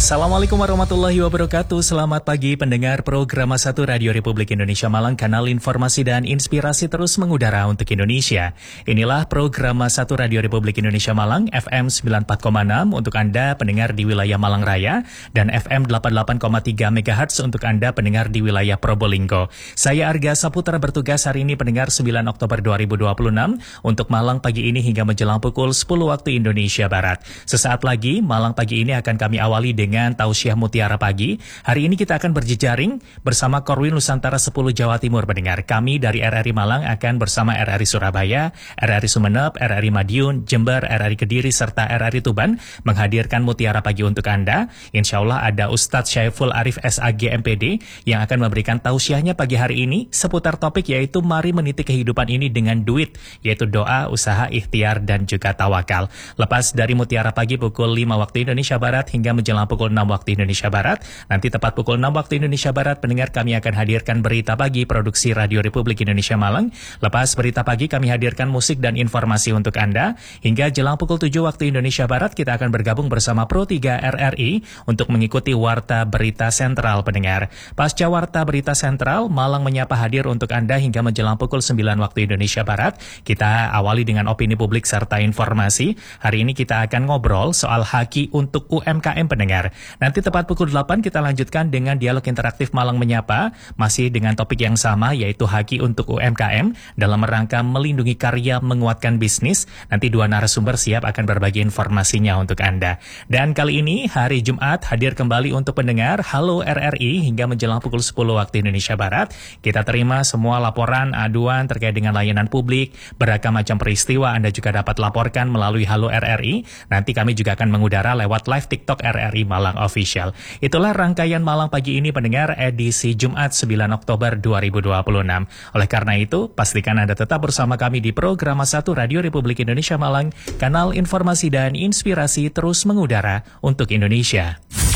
Assalamualaikum warahmatullahi wabarakatuh. Selamat pagi pendengar program 1 Radio Republik Indonesia Malang, kanal informasi dan inspirasi terus mengudara untuk Indonesia. Inilah program 1 Radio Republik Indonesia Malang, FM 94,6 untuk Anda pendengar di wilayah Malang Raya dan FM 88,3 MHz untuk Anda pendengar di wilayah Probolinggo. Saya Arga Saputra bertugas hari ini pendengar 9 Oktober 2026 untuk Malang pagi ini hingga menjelang pukul 10 waktu Indonesia Barat. Sesaat lagi Malang pagi ini akan kami awali dengan Tausiah Mutiara Pagi. Hari ini kita akan berjejaring bersama Korwil Nusantara 10 Jawa Timur pendengar. Kami dari RRI Malang akan bersama RRI Surabaya, RRI Sumeneb, RRI Madiun, Jember, RRI Kediri, serta RRI Tuban menghadirkan Mutiara Pagi untuk Anda. Insya Allah ada Ustadz Syaiful Arif SAG MPD yang akan memberikan tausiahnya pagi hari ini seputar topik yaitu mari meniti kehidupan ini dengan duit, yaitu doa, usaha, ikhtiar, dan juga tawakal. Lepas dari Mutiara Pagi pukul 5 waktu Indonesia Barat hingga menjelang pukul 6 waktu Indonesia Barat. Nanti tepat pukul 6 waktu Indonesia Barat, pendengar kami akan hadirkan Berita Pagi Produksi Radio Republik Indonesia Malang. Lepas Berita Pagi kami hadirkan musik dan informasi untuk Anda. Hingga jelang pukul 7 waktu Indonesia Barat kita akan bergabung bersama Pro 3 RRI untuk mengikuti Warta Berita Sentral pendengar. Pasca Warta Berita Sentral, Malang Menyapa hadir untuk Anda hingga menjelang pukul 9 waktu Indonesia Barat. Kita awali dengan opini publik serta informasi. Hari ini kita akan ngobrol soal haki untuk UMKM pendengar. Nanti tepat pukul 8 kita lanjutkan dengan dialog interaktif Malang Menyapa, masih dengan topik yang sama yaitu haki untuk UMKM dalam rangka melindungi karya menguatkan bisnis. Nanti dua narasumber siap akan berbagi informasinya untuk Anda. Dan kali ini hari Jumat hadir kembali untuk pendengar Halo RRI hingga menjelang pukul 10 waktu Indonesia Barat. Kita terima semua laporan, aduan terkait dengan layanan publik, beragam macam peristiwa Anda juga dapat laporkan melalui Halo RRI. Nanti kami juga akan mengudara lewat live TikTok RRI Malang Official. Itulah rangkaian Malang pagi ini pendengar edisi Jumat 9 Oktober 2026. Oleh karena itu, pastikan Anda tetap bersama kami di program 1 Radio Republik Indonesia Malang, kanal informasi dan inspirasi terus mengudara untuk Indonesia.